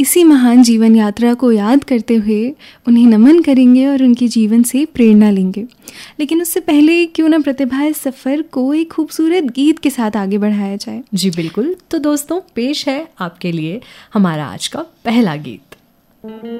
इसी महान जीवन यात्रा को याद करते हुए उन्हें नमन करेंगे और उनके जीवन से प्रेरणा लेंगे। लेकिन उससे पहले क्यों ना प्रतिभा इस सफ़र को एक खूबसूरत गीत के साथ आगे बढ़ाया जाए। जी बिल्कुल। तो दोस्तों, पेश है आपके लिए हमारा आज का पहला गीत।